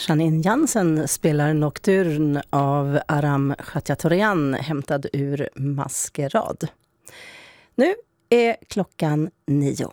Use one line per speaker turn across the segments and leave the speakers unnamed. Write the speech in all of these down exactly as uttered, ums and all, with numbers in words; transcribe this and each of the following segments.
Janine Jansen spelar Nocturne av Aram Khatchatorian hämtad ur Maskerad. Nu är klockan nio.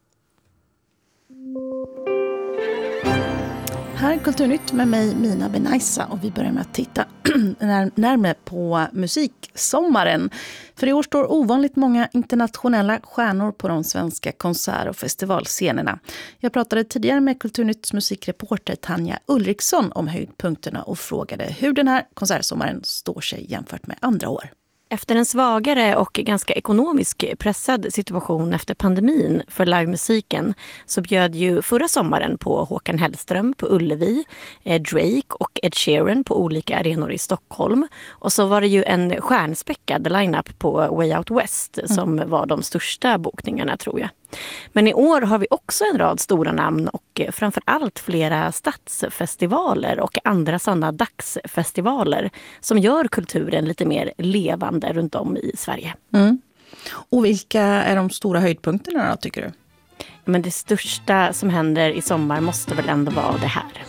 Här är Kulturnytt med mig Mina Benaisa och vi börjar med att titta närmare på musiksommaren. För i år står ovanligt många internationella stjärnor på de svenska konsert- och festivalscenerna. Jag pratade tidigare med Kulturnytts musikreporter Tanja Ulriksson om höjdpunkterna och frågade hur den här konsertsommaren står sig jämfört med andra år.
Efter en svagare och ganska ekonomisk pressad situation efter pandemin för livemusiken så bjöd ju förra sommaren på Håkan Hellström på Ullevi, Drake och Ed Sheeran på olika arenor i Stockholm. Och så var det ju en stjärnspäckad lineup på Way Out West som var de största bokningarna tror jag. Men i år har vi också en rad stora namn och framförallt flera stadsfestivaler och andra sådana dagsfestivaler som gör kulturen lite mer levande runt om i Sverige.
Mm. Och vilka är de stora höjdpunkterna då, tycker du?
Men det största som händer i sommar måste väl ändå vara det här.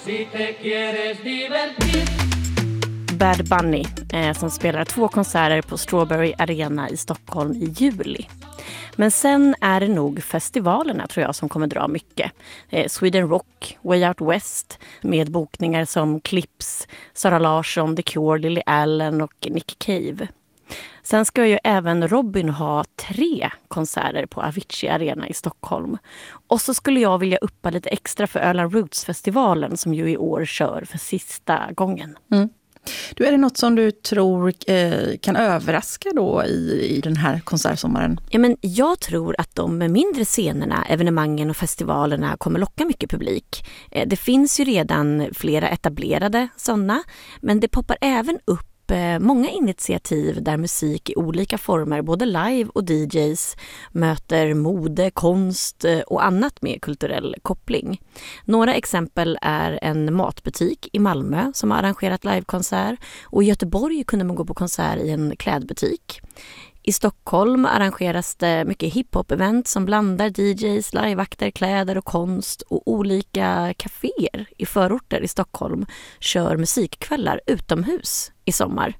Bad Bunny eh, som spelar två konserter på Strawberry Arena i Stockholm i juli. Men sen är det nog festivalerna tror jag som kommer dra mycket. Eh, Sweden Rock, Way Out West med bokningar som Clips, Sara Larsson, The Cure, Lily Allen och Nick Cave. Sen ska ju även Robin ha tre konserter på Avicii Arena i Stockholm. Och så skulle jag vilja uppa lite extra för Öland Roots-festivalen som ju i år kör för sista gången.
Mm. Du, är det något som du tror eh, kan överraska då i, i den här konsertsommaren?
Ja, men jag tror att de mindre scenerna, evenemangen och festivalerna kommer locka mycket publik. Eh, det finns ju redan flera etablerade sådana, men det poppar även upp många initiativ där musik i olika former, både live och D Js, möter mode, konst och annat med kulturell koppling. Några exempel är en matbutik i Malmö som har arrangerat livekonsert och i Göteborg kunde man gå på konsert i en klädbutik. I Stockholm arrangeras det mycket hiphop-event som blandar D Js, liveakter, kläder och konst och olika kaféer i förorter i Stockholm kör musikkvällar utomhus i sommar.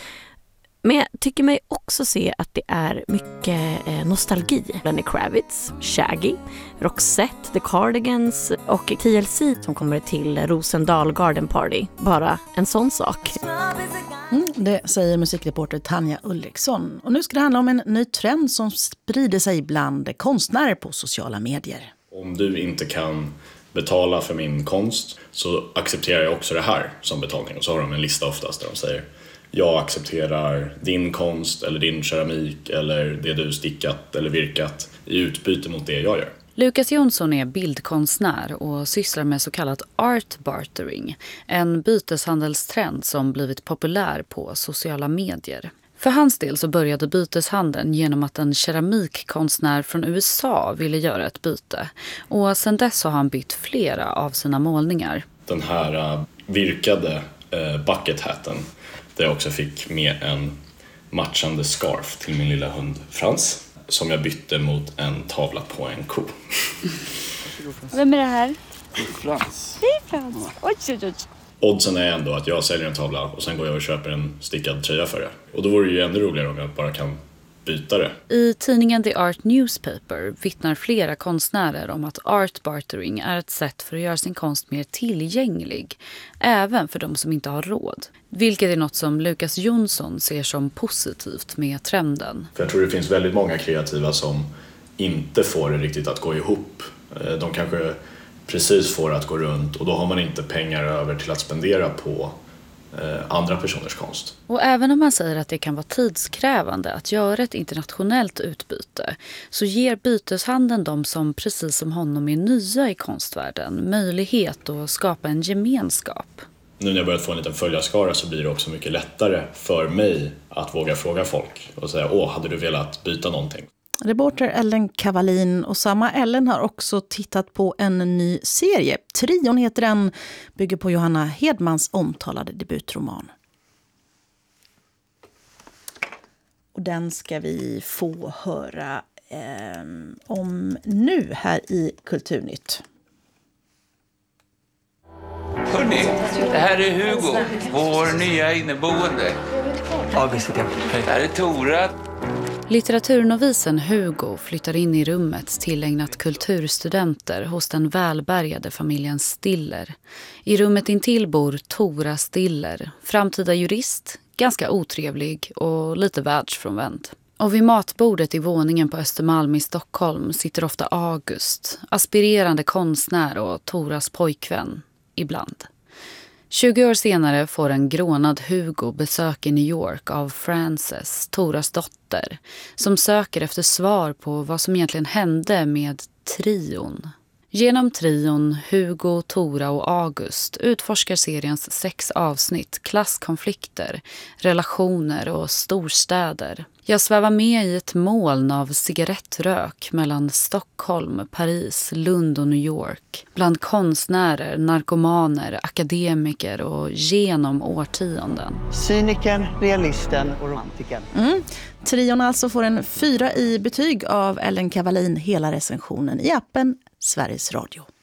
Men jag tycker mig också se att det är mycket eh, nostalgi. Lenny Kravitz, Shaggy, Roxette, The Cardigans och T L C som kommer till Rosendal Garden Party. Bara en sån sak.
Mm, det säger musikreporter Tanja Ulriksson. Och nu ska det handla om en ny trend som sprider sig bland konstnärer på sociala medier.
Om du inte kan betala för min konst så accepterar jag också det här som betalning. Och så har de en lista oftast där de säger jag accepterar din konst eller din keramik eller det du stickat eller virkat i utbyte mot det jag gör.
Lukas Jonsson är bildkonstnär och sysslar med så kallat art bartering, en byteshandelstrend som blivit populär på sociala medier. För hans del så började byteshandeln genom att en keramikkonstnär från U S A ville göra ett byte. Och sedan dess har han bytt flera av sina målningar.
Den här uh, virkade uh, bucket hatten där jag också fick med en matchande scarf till min lilla hund Frans. Som jag bytte mot en tavla på en ko.
Vem är det här?
Frans.
Hej Frans. Oj, oj, oj.
Oddsen är ändå att jag säljer en tavla och sen går jag och köper en stickad tröja för det. Och då vore det ju ännu roligare om jag bara kan byta det.
I tidningen The Art Newspaper vittnar flera konstnärer om att art bartering är ett sätt för att göra sin konst mer tillgänglig. Även för de som inte har råd. Vilket är något som Lukas Jonsson ser som positivt med trenden.
För jag tror det finns väldigt många kreativa som inte får det riktigt att gå ihop. De kanske precis får att gå runt och då har man inte pengar över till att spendera på andra personers konst.
Och även om man säger att det kan vara tidskrävande att göra ett internationellt utbyte så ger byteshandeln de som precis som honom är nya i konstvärlden möjlighet att skapa en gemenskap.
Nu när jag börjat få en liten följarskara så blir det också mycket lättare för mig att våga fråga folk och säga, åh, hade du velat byta någonting?
Reporter Ellen Kavalin och samma Ellen har också tittat på en ny serie. Trion heter den, bygger på Johanna Hedmans omtalade debutroman. Och den ska vi få höra eh, om nu här i Kulturnytt.
Hörrni, det här är Hugo, vår nya inneboende.
Ja, visst är det.
Det här är Tora.
Litteraturnovisen Hugo flyttar in i rummet tillägnat kulturstudenter hos den välbärgade familjen Stiller. I rummet intill bor Tora Stiller, framtida jurist, ganska otrevlig och lite världsfrånvänd. Och vid matbordet i våningen på Östermalm i Stockholm sitter ofta August, aspirerande konstnär och Toras pojkvän, ibland. tjugo år senare får en grånad Hugo besök i New York av Frances, Toras dotter, som söker efter svar på vad som egentligen hände med trion. Genom trion Hugo, Tora och August utforskar seriens sex avsnitt klasskonflikter, relationer och storstäder. Jag svävar med i ett moln av cigarettrök mellan Stockholm, Paris, Lund och New York. Bland konstnärer, narkomaner, akademiker och genom årtionden.
Cynikern, realisten och romantiken.
Mm. Trion alltså får en fyra i betyg av Ellen Kavalin, hela recensionen i appen Sveriges Radio.